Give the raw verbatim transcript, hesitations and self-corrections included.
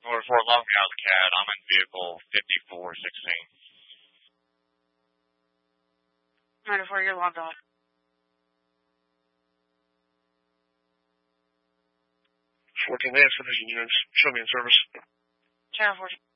Or for Longhouse Cat, I'm in vehicle fifty-four sixteen. ninety-four, you're logged off. fourteen minutes for the units. Show me in service. Channel fourteen.